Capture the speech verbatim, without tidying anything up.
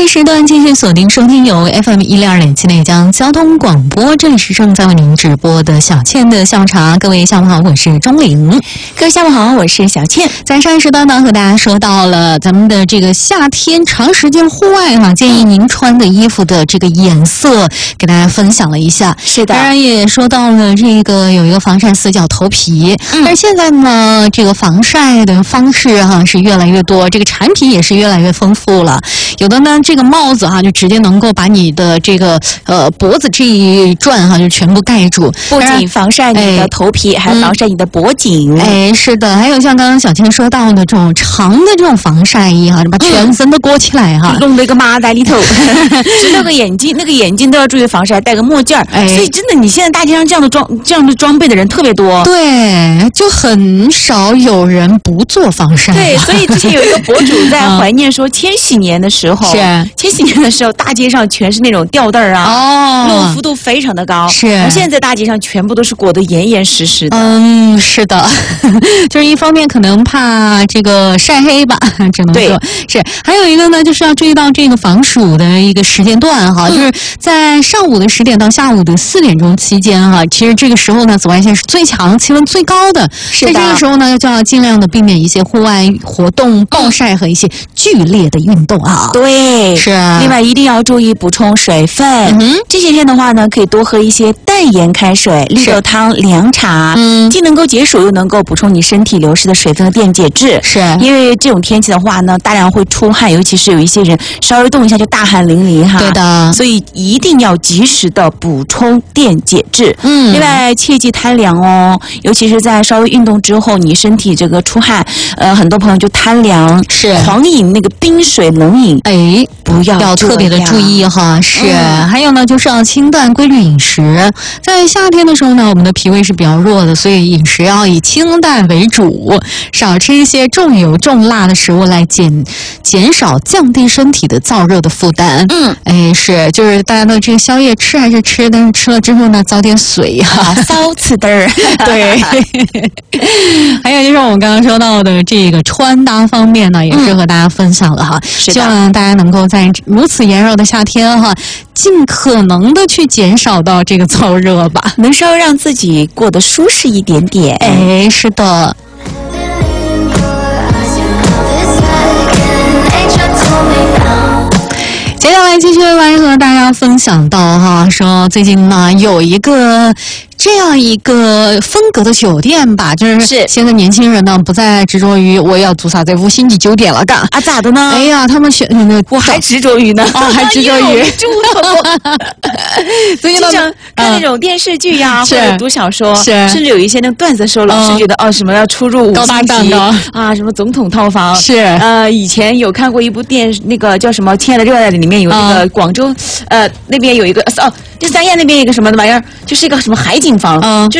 一时段继续锁定收听由 F M 一零二点七内江交通广播，这里是正在为您直播的小倩的下午茶。各位下午好，我是钟玲。 各位下午好，我是小倩。 在上一时段呢，和大家说到了咱们的这个夏天长时间户外哈、啊，建议您穿的衣服的这个颜色，给大家分享了一下。 是的， 当然也说到了这个有一个防晒死角头皮，嗯、但是现在呢，这个防晒的方式哈、啊、是越来越多，这个产品也是越来越丰富了。有的呢，这个帽子哈、啊、就直接能够把你的这个呃脖子这一转哈、啊、就全部盖住， 不仅防晒你的头皮，哎、还防晒你的脖颈。 哎，是的，还有像刚刚小倩说到的这种长的这种防晒衣哈、啊，把全身都裹起来哈、啊， 弄了一个麻在里头，只露个眼睛，那个眼睛都要注意防晒，戴个墨镜儿。哎，所以真的，你现在大街上这样的装这样的装备的人特别多。 对，就很少有人不做防晒。 对，所以之前有一个博主在怀念说，千禧年的时候，是千禧年的时候，大街上全是那种吊带儿啊，哦，露幅度非常的高。是，而现在大街上全部都是裹得严严实实的。 嗯，是的，就是一方面可能怕这个晒黑吧，只能说是。还有一个呢，就是要注意到这个防暑的一个时间段哈，嗯、就是在上午的十点到下午的四点钟期间哈，其实这个时候呢，紫外线是最强、气温最高的。是的，在这个时候呢，就要尽量的避免一些户外活动、暴晒和一些剧烈的运动啊。 对，是。另外一定要注意补充水分。嗯、这些天的话呢，可以多喝一些淡盐开水、绿豆汤、凉茶，嗯，既能够解暑，又能够补充你身体流失的水分和电解质。是，因为这种天气的话呢，大量会出汗，尤其是有一些人稍微动一下就大汗淋漓哈。对的，所以一定要及时的补充电解质。嗯，另外切忌贪凉哦，尤其是在稍微运动之后，你身体这个出汗，呃，很多朋友就贪凉，是狂饮那个冰水冷饮，哎，不要要特别的注意哈。是，嗯、还有呢，就是要清淡规律饮食。在夏天的时候呢，我们的脾胃是比较弱的，所以饮食要以清淡为主，少吃一些重油重辣的食物来减减少降低身体的燥热的负担。嗯，哎，是，就是大家的这个宵夜吃还是吃，但是吃了之后呢，糟点水哈， 骚刺嘚儿。 对，还有就是我们刚刚说到的这个穿搭方面呢，也是和大家分享了哈，嗯、希望大家能够在如此炎热的夏天哈，尽可能的去减少到这个燥热吧， 能稍微让自己过得舒适一点点。 哎，是的。接下来继续来和大家分享到哈，说最近呢有一个这样一个风格的酒店吧，就是现在年轻人呢不再执着于我要住啥在五星级酒店了干啊，咋的呢？ 哎呀，他们选那我还执着于呢， 哦，还执着于住所以呢，看那种电视剧呀、啊，或者读小说，甚至有一些那段子的时候，老是觉得哦，什么要出入五星级啊，什么总统套房是呃，以前有看过一部电那个叫什么《亲爱的热爱》里面有那个广州呃那边有一个哦，就三亚那边有一个什么的玩意儿，就是一个什么海景房，嗯，就